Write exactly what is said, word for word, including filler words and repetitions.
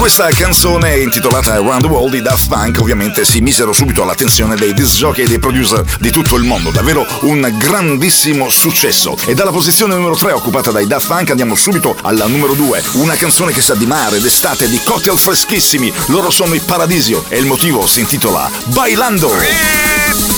Questa canzone intitolata Around the World di Daft Punk ovviamente si misero subito all'attenzione dei disc jockey e dei producer di tutto il mondo, davvero un grandissimo successo. E dalla posizione numero tre occupata dai Daft Punk andiamo subito alla numero due, una canzone che sa di mare, d'estate, di cocktail freschissimi. Loro sono i Paradisio e il motivo si intitola Bailando.